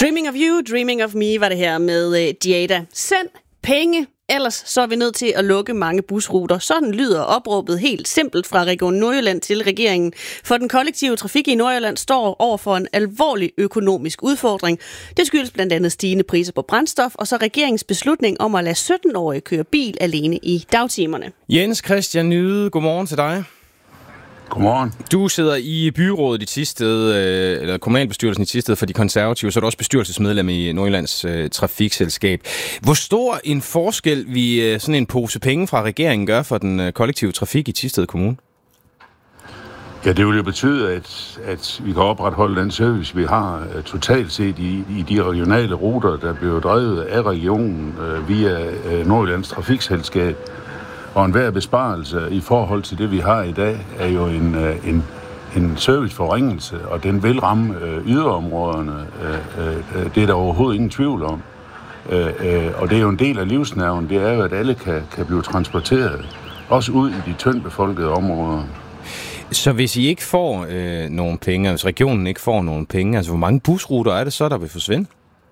Dreaming of you, dreaming of me var det her med Diada. Send penge, ellers så er vi nødt til at lukke mange busruter. Sådan lyder opråbet helt simpelt fra Region Nordjylland til regeringen. For den kollektive trafik i Nordjylland står over for en alvorlig økonomisk udfordring. Det skyldes blandt andet stigende priser på brændstof, og så regeringens beslutning om at lade 17-årige køre bil alene i dagtimerne. Jens Christian Nyde, godmorgen til dig. Godmorgen. Du sidder i byrådet i Thisted, eller kommunalbestyrelsen i Thisted for de konservative, så er du også bestyrelsesmedlem i Nordjyllands Trafikselskab. Hvor stor en forskel vil sådan en pose penge fra regeringen gøre for den kollektive trafik i Thisted Kommune? Ja, det vil jo betyde, at vi kan opretholde den service, vi har totalt set i de regionale ruter, der bliver drevet af regionen via Nordjyllands Trafikselskab. Og enhver besparelse i forhold til det, vi har i dag, er jo en serviceforringelse, og den vil ramme yderområderne. Det er der overhovedet ingen tvivl om. Og det er jo en del af livsnerven, det er jo, at alle kan blive transporteret, også ud i de tyndt befolkede områder. Så hvis I ikke får nogen penge, hvis regionen ikke får nogen penge, altså hvor mange busruter er det så, der vil forsvinde?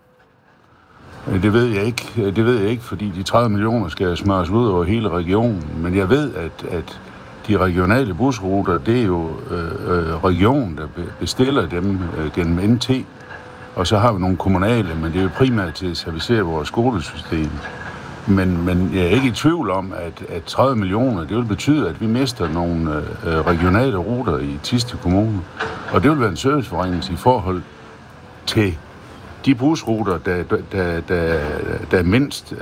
Det ved jeg ikke, fordi de 30 millioner skal smøres ud over hele regionen. Men jeg ved, at de regionale busruter, det er jo regionen, der bestiller dem gennem NT. Og så har vi nogle kommunale, men det er jo primært til at servicere vores skolesystem. Men jeg er ikke i tvivl om, at 30 millioner, det vil betyde, at vi mister nogle regionale ruter i Thisted Kommune. Og det vil være en serviceforringelse i forhold til de busruter, der er mindst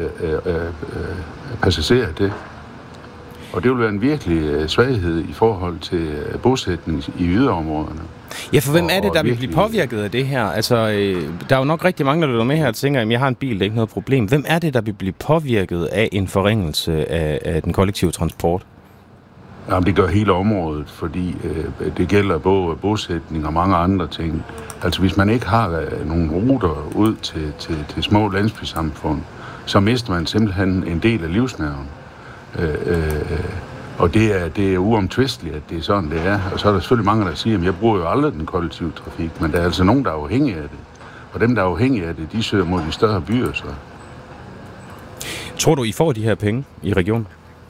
passagerer det. Og det vil være en virkelig svaghed i forhold til bosætning i yderområderne. Ja, for hvem er det, der vil blive påvirket af det her? Altså, der er jo nok rigtig mange, der lytter med her og tænker, at jeg har en bil, det er ikke noget problem. Hvem er det, der vil blive påvirket af en forringelse af den kollektive transport? Jamen, det gør hele området, fordi det gælder både bosætning og mange andre ting. Altså, hvis man ikke har nogle ruter ud til små landsbysamfund, så mister man simpelthen en del af livsnerven. Og det er uomtvisteligt, at det er sådan, det er. Og så er der selvfølgelig mange, der siger, at jeg bruger jo aldrig den kollektive trafik, men der er altså nogen, der er afhængige af det. Og dem, der er afhængige af det, de søger mod de større byer. Så. Tror du, I får de her penge i regionen?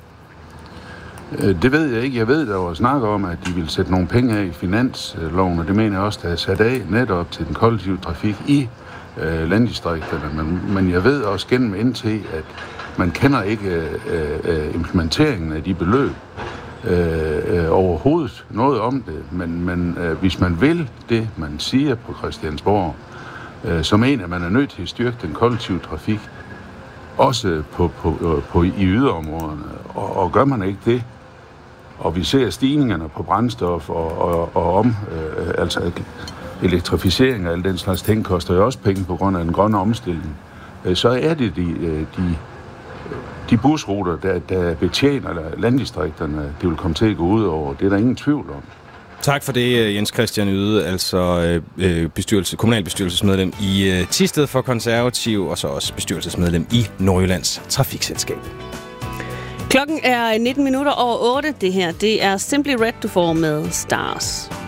Det ved jeg ikke. Jeg ved, der var snak om, at de vil sætte nogle penge af i finansloven, og det mener jeg også, der er sat af netop til den kollektive trafik i landdistrikterne. Men jeg ved også gennem NT, at man kender ikke implementeringen af de beløb overhovedet noget om det. Men hvis man vil det, man siger på Christiansborg, så mener man er nødt til at styrke den kollektive trafik, også i yderområderne. Og gør man ikke det, og vi ser stigningerne på brændstof altså elektrificering og alle den slags ting, koster jo også penge på grund af den grønne omstilling, så er det de busruter, der betjener landdistrikterne, det vil komme til at gå ud over. Det er der ingen tvivl om. Tak for det, Jens Christian Yde, altså kommunalbestyrelsesmedlem i Thisted for Konservativ, og så også bestyrelsesmedlem i Nordjyllands Trafikselskab. Klokken er 19 minutter over 8. Det her, det er Simply Red, du får med Stars.